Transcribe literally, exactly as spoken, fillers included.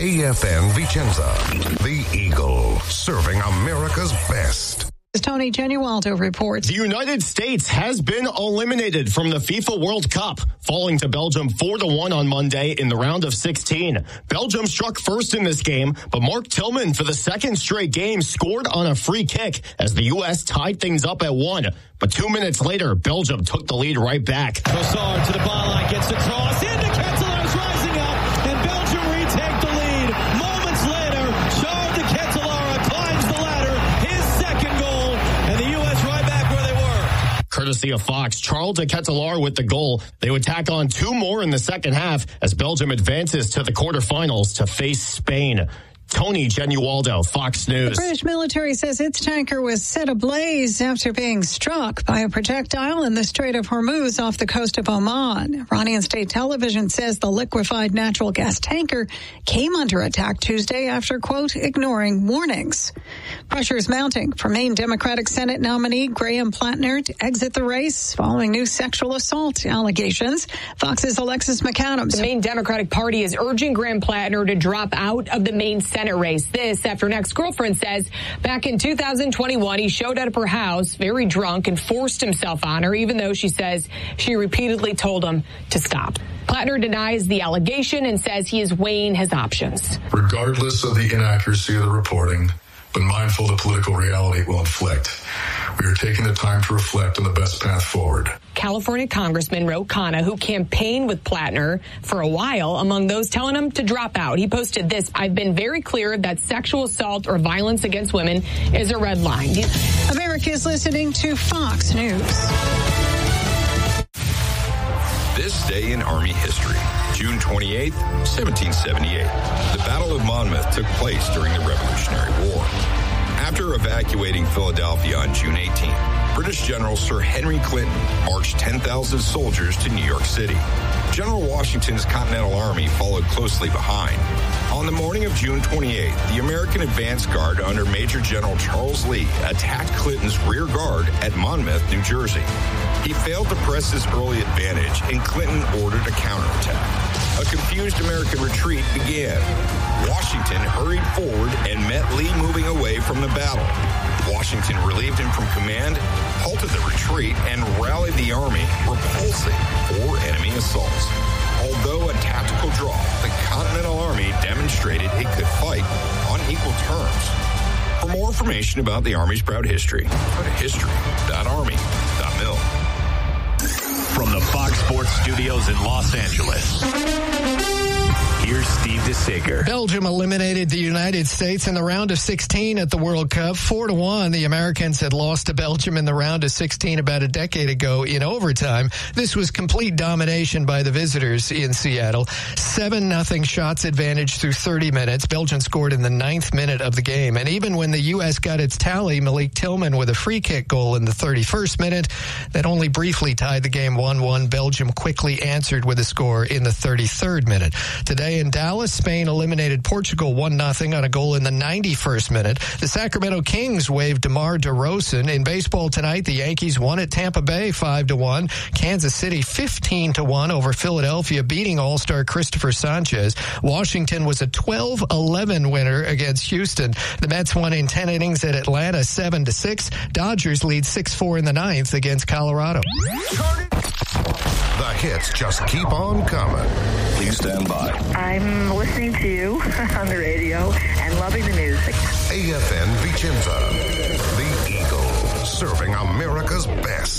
A F N Vicenza, the Eagle, serving America's best. Tony Genualdo reports. The United States has been eliminated from the FIFA World Cup, falling to Belgium four to one on Monday in the round of sixteen. Belgium struck first in this game, but Mark Tillman for the second straight game scored on a free kick as the U S tied things up at one. But two minutes later, Belgium took the lead right back. Trossard to the byline, gets the cross into Ketelaer's rising up, and Belgium retake the lead. Moments later, Charles de Ketelaere climbs the ladder, his second goal, and the U S right back where they were. Courtesy of Fox, Charles de Ketelaere with the goal. They would tack on two more in the second half as Belgium advances to the quarterfinals to face Spain. Tony Genualdo, Fox News. The British military says its tanker was set ablaze after being struck by a projectile in the Strait of Hormuz off the coast of Oman. Iranian state television says the liquefied natural gas tanker came under attack Tuesday after, quote, ignoring warnings. Pressure is mounting for Maine Democratic Senate nominee Graham Plattner to exit the race following new sexual assault allegations. Fox's Alexis McAdams. The Maine Democratic Party is urging Graham Plattner to drop out of the Maine Senate race. This after an ex-girlfriend says back in two thousand twenty-one, he showed up at her house very drunk and forced himself on her, even though she says she repeatedly told him to stop. Plattner denies the allegation and says he is weighing his options. Regardless of the inaccuracy of the reporting, but mindful of the political reality it will inflict, we are taking the time to reflect on the best path forward. California Congressman Ro Khanna, who campaigned with Plattner for a while, among those telling him to drop out. He posted this: I've been very clear that sexual assault or violence against women is a red line. America is listening to Fox News. This day in Army history, June twenty-eighth, seventeen seventy-eight. The Battle of Monmouth took place during the Revolutionary War. After evacuating Philadelphia on June eighteenth, British General Sir Henry Clinton marched ten thousand soldiers to New York City. General Washington's Continental Army followed closely behind. On the morning of June twenty-eighth, the American advance guard under Major General Charles Lee attacked Clinton's rear guard at Monmouth, New Jersey. He failed to press his early advantage, and Clinton ordered a counterattack. A confused American retreat began. Washington hurried forward and met Lee moving away from the battle. Washington relieved him from command, halted the retreat, and rallied the army, repulsing four enemy assaults. Although a tactical draw, the Continental Army demonstrated it could fight on equal terms. For more information about the Army's proud history, go to history dot army dot mil. From the Fox Sports Studios in Los Angeles, here's Steve DeSager. Belgium eliminated the United States in the round of sixteen at the World Cup. Four to one. The Americans had lost to Belgium in the round of sixteen about a decade ago in overtime. This was complete domination by the visitors in Seattle. Seven nothing shots advantage through thirty minutes. Belgium scored in the ninth minute of the game. And even when the U S got its tally, Malik Tillman with a free kick goal in the thirty-first minute that only briefly tied the game one one. Belgium quickly answered with a score in the thirty-third minute. Today in Dallas, Spain eliminated Portugal one nothing on a goal in the ninety-first minute. The Sacramento Kings waived DeMar DeRozan. In baseball tonight, the Yankees won at Tampa Bay five to one. Kansas City fifteen to one over Philadelphia, beating All-Star Christopher Sanchez. Washington was a twelve eleven winner against Houston. The Mets won in ten innings at Atlanta seven to six. Dodgers lead six four in the ninth against Colorado. The hits just keep on coming. Please stand by. I'm listening to you on the radio and loving the music. A F N Vicenza, the Eagle, serving America's best.